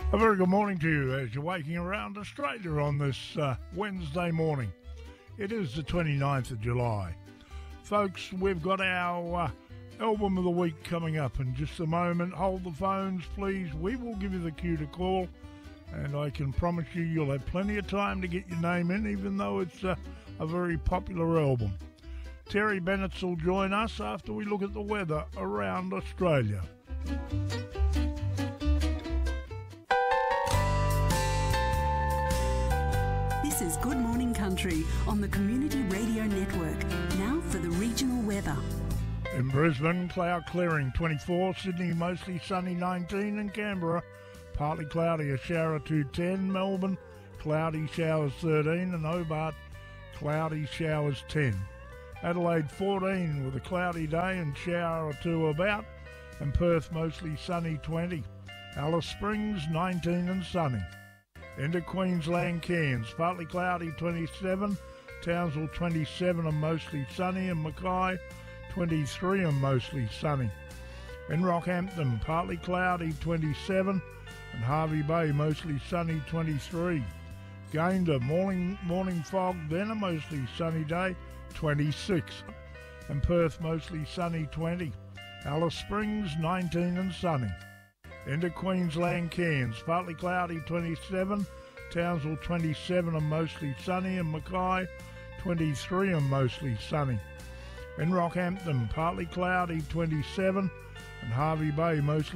A very good morning to you as you're waking around Australia on this Wednesday morning. It is the 29th of July. Folks, we've got our album of the week coming up in just a moment. Hold the phones, please. We will give you the cue to call, and I can promise you you'll have plenty of time to get your name in, even though it's a very popular album. Terry Bennett will join us after we look at the weather around Australia. This is Good Morning Country on the Community Radio Network. Now for the regional weather. In Brisbane, cloud clearing 24, Sydney mostly sunny 19, and Canberra partly cloudy, a shower or two 10, Melbourne cloudy showers 13, and Hobart cloudy showers 10. Adelaide 14 with a cloudy day and shower or two about, and Perth mostly sunny 20. Alice Springs 19 and sunny. Into Queensland, Cairns, partly cloudy 27, Townsville 27 and mostly sunny, and Mackay 23 and mostly sunny. In Rockhampton, partly cloudy 27, and Hervey Bay mostly sunny 23. Gayndah, morning fog, then a mostly sunny day 26, and Perth mostly sunny 20. Alice Springs 19 and sunny. Into Queensland, Cairns, partly cloudy 27, Townsville 27 and mostly sunny, and Mackay 23 and mostly sunny. In Rockhampton, partly cloudy 27, and Hervey Bay mostly